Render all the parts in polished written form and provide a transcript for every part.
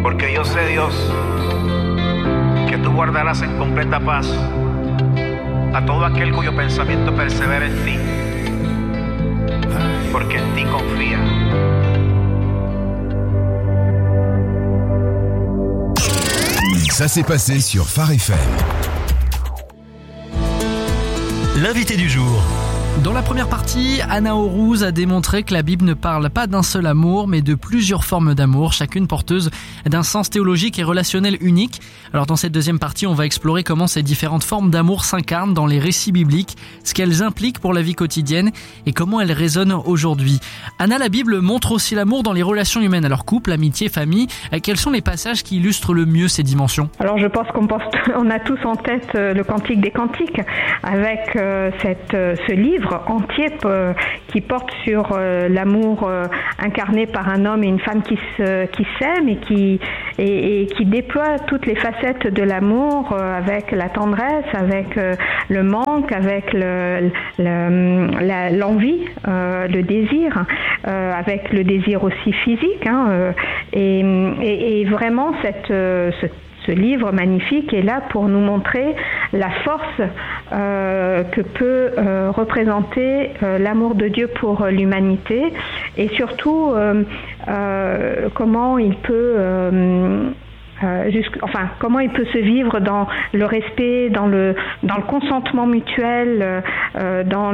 Porque yo sé, Dios, que tú guardarás en completa paz a todo aquel cuyo pensamiento persevera en ti, porque en ti confía. Ça s'est passé sur Phare FM. L'invité du jour. Dans la première partie, Anna Orouz a démontré que la Bible ne parle pas d'un seul amour, mais de plusieurs formes d'amour, chacune porteuse d'un sens théologique et relationnel unique. Alors dans cette deuxième partie, on va explorer comment ces différentes formes d'amour s'incarnent dans les récits bibliques, ce qu'elles impliquent pour la vie quotidienne et comment elles résonnent aujourd'hui. Anna, la Bible montre aussi l'amour dans les relations humaines, alors couple, amitié, famille. Quels sont les passages qui illustrent le mieux ces dimensions ? Alors je pense qu'on a tous en tête le Cantique des Cantiques, avec ce livre entier qui porte sur l'amour incarné par un homme et une femme qui s'aiment et qui déploie toutes les facettes de l'amour avec la tendresse, avec le manque, avec l'envie, le désir, avec le désir aussi physique, et vraiment ce livre magnifique est là pour nous montrer la force que peut représenter l'amour de Dieu pour l'humanité et surtout comment il peut comment il peut se vivre dans le respect, dans le consentement mutuel, dans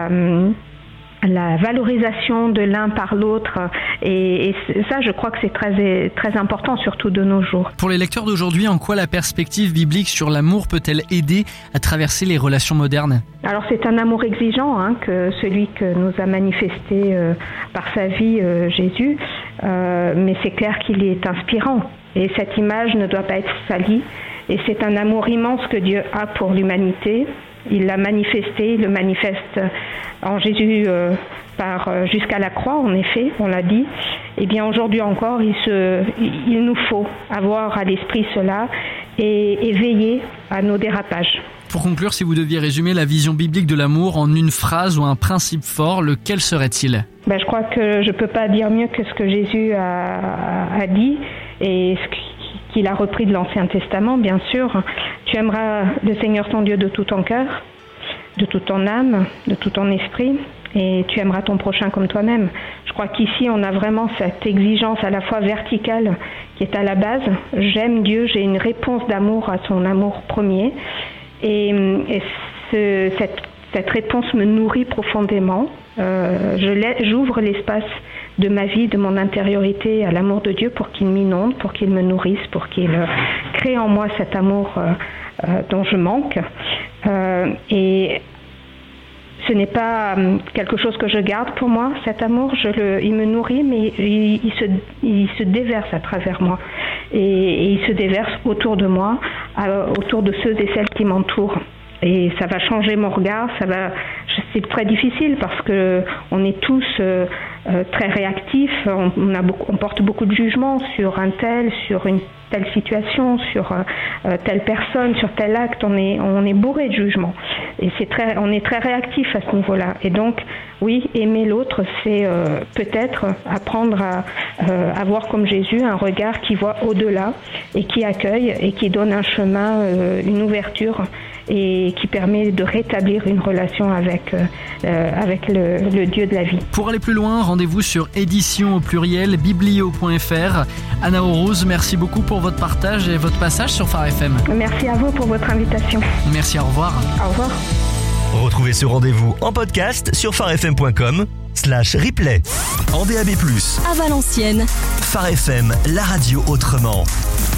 la valorisation de l'un par l'autre, et ça je crois que c'est très, très important, surtout de nos jours. Pour les lecteurs d'aujourd'hui, en quoi la perspective biblique sur l'amour peut-elle aider à traverser les relations modernes ? Alors c'est un amour exigeant, que celui que nous a manifesté par sa vie Jésus, mais c'est clair qu'il est inspirant, et cette image ne doit pas être salie, et c'est un amour immense que Dieu a pour l'humanité. Il l'a manifesté, il le manifeste en Jésus jusqu'à la croix, en effet, on l'a dit. Et bien aujourd'hui encore, il nous faut avoir à l'esprit cela et veiller à nos dérapages. Pour conclure, si vous deviez résumer la vision biblique de l'amour en une phrase ou un principe fort, lequel serait-il ? Je crois que je ne peux pas dire mieux que ce que Jésus a dit et qu'il a repris de l'Ancien Testament, bien sûr. Tu aimeras le Seigneur ton Dieu de tout ton cœur, de toute ton âme, de tout ton esprit, et tu aimeras ton prochain comme toi-même. Je crois qu'ici, on a vraiment cette exigence à la fois verticale qui est à la base. J'aime Dieu, j'ai une réponse d'amour à son amour premier, et cette réponse me nourrit profondément. J'ouvre l'espace de ma vie, de mon intériorité à l'amour de Dieu pour qu'il m'inonde, pour qu'il me nourrisse, pour qu'il crée en moi cet amour dont je manque. Et ce n'est pas quelque chose que je garde pour moi, cet amour. Il me nourrit, mais il se déverse à travers moi. Et il se déverse autour de moi, autour de ceux et celles qui m'entourent. Et ça va changer mon regard, c'est très difficile parce que on est tous très réactifs, on porte beaucoup de jugements sur un tel, sur une telle situation, sur telle personne, sur tel acte, on est bourré de jugements. Et on est très réactif à ce niveau-là. Et donc, oui, aimer l'autre, c'est peut-être apprendre à voir comme Jésus un regard qui voit au-delà et qui accueille et qui donne un chemin, une ouverture et qui permet de rétablir une relation avec le Dieu de la vie. Pour aller plus loin, rendez-vous sur édition au pluriel biblio.fr. Anna Orouz, merci beaucoup pour votre partage et votre passage sur Phare FM. Merci à vous pour votre invitation. Merci, au revoir. Au revoir. Retrouvez ce rendez-vous en podcast sur pharefm.com/replay. En DAB+, à Valenciennes. Phare FM, la radio autrement.